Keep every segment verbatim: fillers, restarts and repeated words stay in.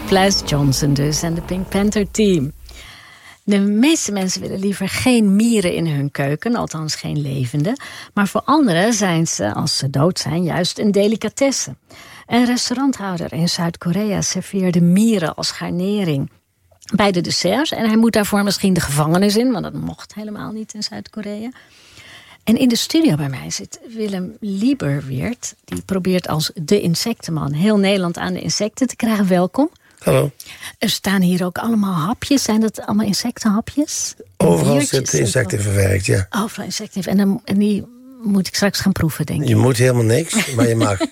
Plas Johnson dus en de Pink Panther Team. De meeste mensen willen liever geen mieren in hun keuken, althans geen levende. Maar voor anderen zijn ze, als ze dood zijn, juist een delicatesse. Een restauranthouder in Zuid-Korea serveerde mieren als garnering bij de desserts. En hij moet daarvoor misschien de gevangenis in, want dat mocht helemaal niet in Zuid-Korea. En in de studio bij mij zit Willem Lieberweert. Die probeert als de insectenman heel Nederland aan de insecten te krijgen. Welkom. Hallo. Er staan hier ook allemaal hapjes. Zijn dat allemaal insectenhapjes? Overal zitten insecten verwerkt, ja. Overal insecten. En, dan, en die moet ik straks gaan proeven, denk ik. Je moet helemaal niks, maar je mag.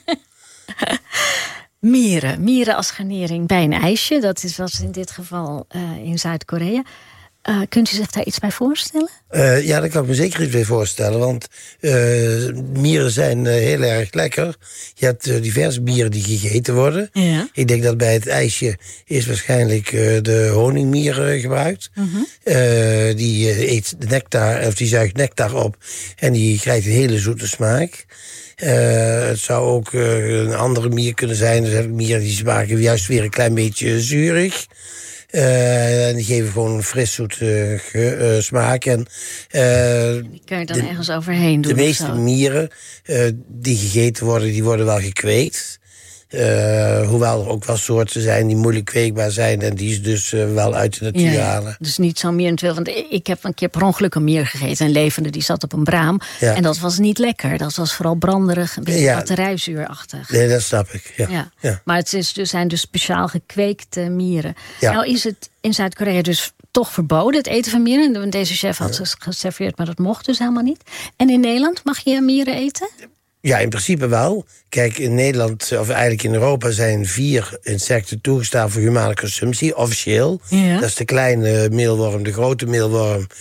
Mieren. Mieren als garnering bij een ijsje. Dat is was in dit geval uh, in Zuid-Korea. Uh, kunt u zich daar iets bij voorstellen? Uh, ja, daar kan ik me zeker iets bij voorstellen. Want uh, mieren zijn uh, heel erg lekker. Je hebt uh, diverse mieren die gegeten worden. Ja. Ik denk dat bij het ijsje is waarschijnlijk uh, de honingmier uh, gebruikt. Uh-huh. Uh, die uh, eet de nectar, of die zuigt nectar op. En die krijgt een hele zoete smaak. Uh, het zou ook uh, een andere mier kunnen zijn. Dus heb ik mieren die smaken juist weer een klein beetje zuurig. Uh, en die geven gewoon een fris zoet uh, uh, smaak. En, uh, die kan je dan de, ergens overheen doen. De meeste mieren uh, die gegeten worden, die worden wel gekweekt. Uh, hoewel er ook wel soorten zijn die moeilijk kweekbaar zijn en die ze dus uh, wel uit de natuur ja, halen. Dus niet zo'n mier. Want ik heb een keer per ongeluk een mier gegeten, een levende, die zat op een braam. Ja. En dat was niet lekker. Dat was vooral branderig, een beetje ja. batterijzuurachtig. Nee, dat snap ik. Ja. Ja. Ja. Maar het is, dus, zijn dus speciaal gekweekte mieren. Ja. Nou is het in Zuid-Korea dus toch verboden, het eten van mieren. Deze chef had ze geserveerd, maar dat mocht dus helemaal niet. En in Nederland mag je mieren eten? Ja, in principe wel. Kijk, in Nederland, of eigenlijk in Europa, zijn vier insecten toegestaan voor humane consumptie, officieel. Ja. Dat is de kleine meelworm, de grote meelworm, uh,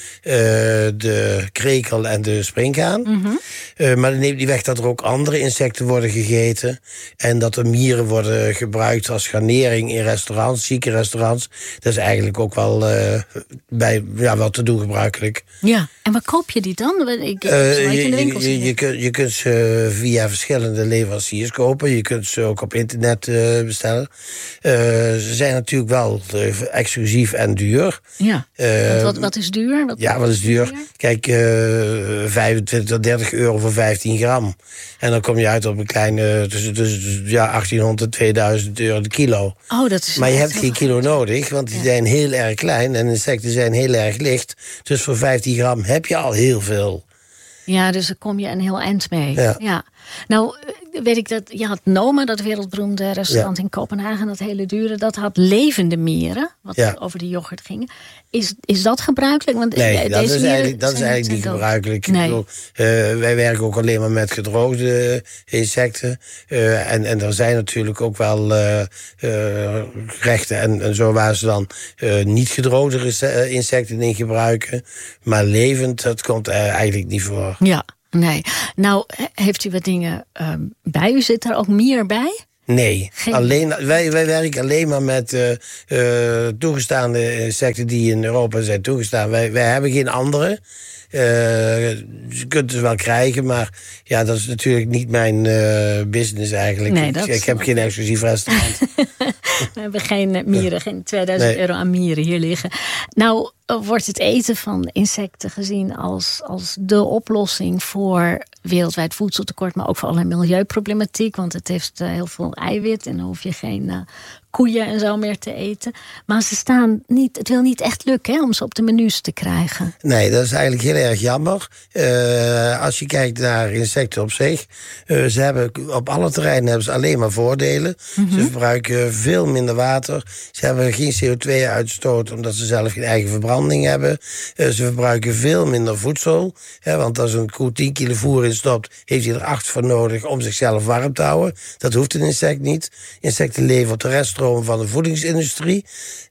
de krekel en de springhaan. Mm-hmm. Uh, maar dat neemt niet weg dat er ook andere insecten worden gegeten. En dat er mieren worden gebruikt als garnering in restaurants, zieke restaurants. Dat is eigenlijk ook wel, uh, bij, ja, wel te doen gebruikelijk. Ja, en waar koop je die dan? Ik, uh, je, je, je, je, kun, je kunt ze via verschillende leveranciers kopen. Je kunt ze ook op internet uh, bestellen. Uh, ze zijn natuurlijk wel uh, exclusief en duur. Ja, uh, wat, wat is duur? Wat ja, wat is duur? duur? Kijk, uh, vijfentwintig tot dertig euro voor vijftien gram. En dan kom je uit op een kleine, tussen, tussen ja, achttienhonderd en tweeduizend euro de kilo. Oh, dat is maar je hebt geen kilo nodig, want die ja. zijn heel erg klein en insecten zijn heel erg licht. Dus voor vijftien gram heb je al heel veel. Ja, dus daar kom je een heel eind mee. Ja. Ja. Nou, weet ik dat je had Noma, dat wereldberoemde restaurant ja. in Kopenhagen, dat hele dure, dat had levende mieren, wat ja. over de yoghurt ging. Is, is dat gebruikelijk? Want nee, deze dat is eigenlijk, dat is eigenlijk niet gebruikelijk. Nee. Ik bedoel, uh, wij werken ook alleen maar met gedroogde insecten. Uh, en, en er zijn natuurlijk ook wel uh, uh, gerechten en, en zo waar ze dan uh, niet gedroogde insecten in gebruiken. Maar levend, dat komt uh, eigenlijk niet voor. Ja, nee. Nou, heeft u wat dingen uh, bij u? Zit er ook mier bij? Nee, alleen, wij, wij werken alleen maar met uh, uh, toegestaande insecten die in Europa zijn toegestaan. Wij, wij hebben geen andere. Uh, je kunt het wel krijgen, maar ja, dat is natuurlijk niet mijn uh, business eigenlijk. Nee, ik, dat ik heb geen exclusief restaurant. We hebben geen uh, mieren, geen tweeduizend nee. euro aan mieren hier liggen. Nou, wordt het eten van insecten gezien als, als de oplossing voor wereldwijd voedseltekort, maar ook voor allerlei milieuproblematiek, want het heeft uh, heel veel eiwit en dan hoef je geen uh, koeien en zo meer te eten. Maar ze staan niet, het wil niet echt lukken hè, om ze op de menus te krijgen. Nee, dat is eigenlijk heel erg jammer. Uh, als je kijkt naar insecten op zich, uh, ze hebben op alle terreinen hebben ze alleen maar voordelen. Mm-hmm. Ze verbruiken veel minder water. Ze hebben geen C O twee uitstoot omdat ze zelf geen eigen verbranding hebben. Uh, ze verbruiken veel minder voedsel. Hè, want als een koe tien kilo voer in stopt, heeft hij er acht voor nodig om zichzelf warm te houden. Dat hoeft een insect niet. Insecten leven op de reststroom van de voedingsindustrie.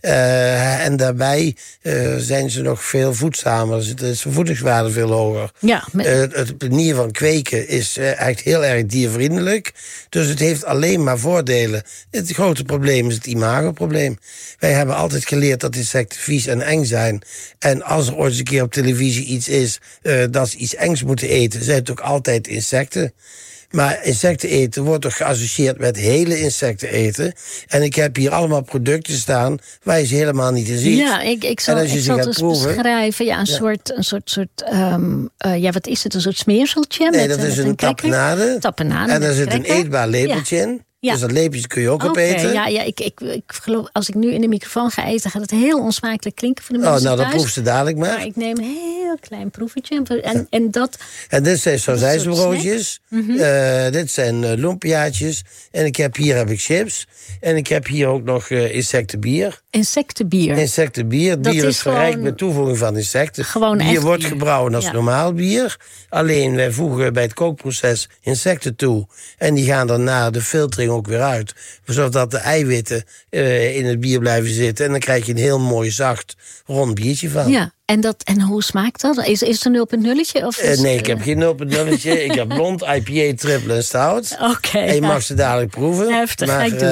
Uh, en daarbij uh, zijn ze nog veel voedzamer. Dus is de voedingswaarde veel hoger. Ja, met... uh, het manier van kweken is uh, echt heel erg diervriendelijk. Dus het heeft alleen maar voordelen. Het grote probleem is het imagoprobleem. Wij hebben altijd geleerd dat insecten vies en eng zijn. En als er ooit eens een keer op televisie iets is uh, dat ze iets engs moeten eten, zijn het ook altijd insecten. Maar insecten eten wordt toch geassocieerd met hele insecten eten. En ik heb hier allemaal producten staan waar je ze helemaal niet in ziet. Ja, ik, ik zal, ik zal het dus proeven, beschrijven. Ja, een ja. soort, een soort, soort um, uh, ja, wat is het? Een soort smeerseltje? Nee, met, dat is een, een tapenade. tapenade. En daar zit een eetbaar lepeltje ja. in. Ja. Dus dat lepeltje kun je ook okay, opeten. Ja, ja ik, ik, ik geloof, als ik nu in de microfoon ga eten, gaat het heel onsmakelijk klinken voor de mensen. Oh, nou, thuis. dan proef ze dadelijk maar. Maar ik neem een heel klein proefetje. En, ja. en, dat, en dit zijn sausijsbroodjes. Mm-hmm. uh, dit zijn uh, lumpiaatjes. En ik heb, hier heb ik chips. En ik heb hier ook nog uh, insectenbier. Insectenbier? Insectenbier. Het bier is, is verrijkt met toevoeging van insecten. Gewoon bier wordt bier. gebrouwen als ja. normaal bier. Alleen wij voegen bij het kookproces insecten toe. En die gaan dan na de filtering ook weer uit. Zodat de eiwitten uh, in het bier blijven zitten. En dan krijg je een heel mooi zacht rond biertje van. Ja. En, dat, en hoe smaakt dat? Is, is het een nul punt nulletje? Of uh, nee, ik heb geen nul punt nulletje. Ik heb blond, I P A, triple en stout. Oké. Okay, en je ja. mag ze dadelijk proeven. Heftig, maar, ga ik doen.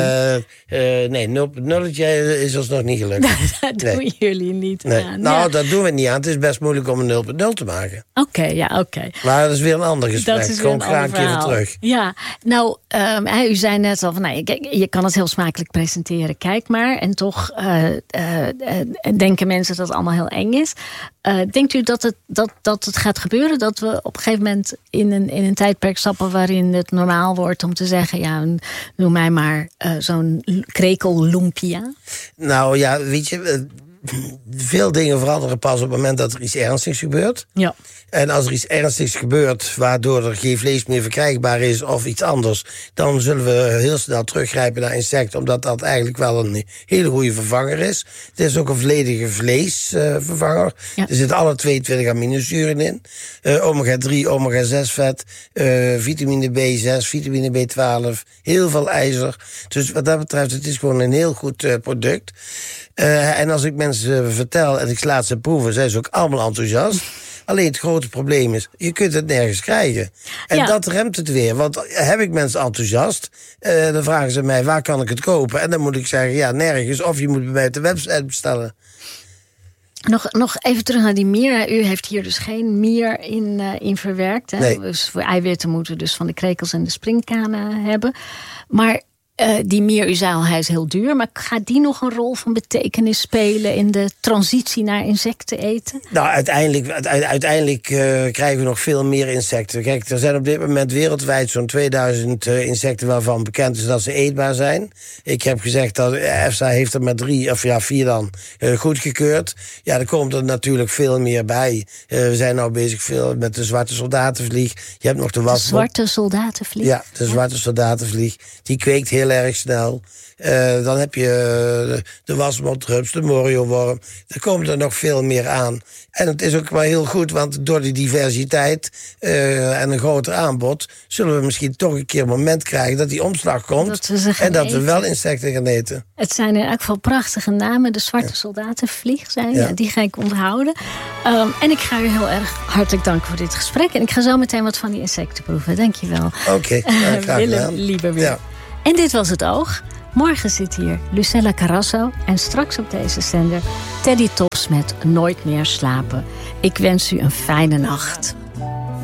Uh, uh, nee, nul punt nulletje is ons nog niet gelukt. dat nee. doen jullie niet nee. aan. Nou, ja. dat doen we niet aan. Het is best moeilijk om een nul punt nul te maken. Oké, okay, ja, oké. Okay. Maar dat is weer een ander gesprek. Dat is Kom weer graag een keer weer terug. Ja, nou, um, u zei net al van, nou, je, je kan het heel smakelijk presenteren. Kijk maar. En toch uh, uh, uh, denken mensen dat het allemaal heel eng is. Uh, denkt u dat het, dat, dat het gaat gebeuren? Dat we op een gegeven moment in een, in een tijdperk stappen waarin het normaal wordt om te zeggen, ja, noem mij maar uh, zo'n krekel lumpia? Nou ja, weet je, veel dingen veranderen pas op het moment dat er iets ernstigs gebeurt. Ja. En als er iets ernstigs gebeurt waardoor er geen vlees meer verkrijgbaar is of iets anders, dan zullen we heel snel teruggrijpen naar insecten, omdat dat eigenlijk wel een hele goede vervanger is. Het is ook een volledige vleesvervanger. Uh, ja. Er zitten alle tweeëntwintig aminozuren in. Uh, omega drie, omega zes vet, uh, vitamine B zes, vitamine B twaalf, heel veel ijzer. Dus wat dat betreft, het is gewoon een heel goed uh, product. Uh, en als ik mensen uh, vertel en ik laat ze proeven, zijn ze ook allemaal enthousiast. Alleen het grote probleem is, je kunt het nergens krijgen. En ja. dat remt het weer. Want heb ik mensen enthousiast, uh, dan vragen ze mij, waar kan ik het kopen? En dan moet ik zeggen, ja, nergens. Of je moet bij mij op de website bestellen. Nog, nog even terug naar die mier. U heeft hier dus geen mier in, uh, in verwerkt. Hè? Nee. Dus voor eiwitten moeten we dus van de krekels en de springkanen hebben. Maar Uh, die mier, u zei al, hij is heel duur. Maar gaat die nog een rol van betekenis spelen in de transitie naar insecten eten? Nou, uiteindelijk, uiteindelijk uh, krijgen we nog veel meer insecten. Kijk, er zijn op dit moment wereldwijd zo'n tweeduizend uh, insecten waarvan bekend is dat ze eetbaar zijn. Ik heb gezegd dat EFSA heeft er maar drie, of ja, vier dan, uh, goedgekeurd. Ja, er komt er natuurlijk veel meer bij. Uh, we zijn nou bezig veel met de zwarte soldatenvlieg. Je hebt nog de wasmot. De zwarte soldatenvlieg? Ja, de zwarte ja. soldatenvlieg. Die kweekt heel erg snel. Uh, dan heb je uh, de wasmotrups, de morioworm. Er komt er nog veel meer aan. En het is ook wel heel goed, want door die diversiteit uh, en een groter aanbod zullen we misschien toch een keer een moment krijgen dat die omslag komt. Dat en dat eten. we wel insecten gaan eten. Het zijn in elk geval prachtige namen. De zwarte ja. soldatenvlieg zijn, ja. die ga ik onthouden. Um, en ik ga u heel erg hartelijk danken voor dit gesprek. En ik ga zo meteen wat van die insecten proeven. Dank je wel. Oké, okay, uh, graag Willem Lieberweer. Ja. En dit was Het Oog. Morgen zit hier Lucella Carrasso en straks op deze zender Teddy Tops met Nooit meer slapen. Ik wens u een fijne nacht.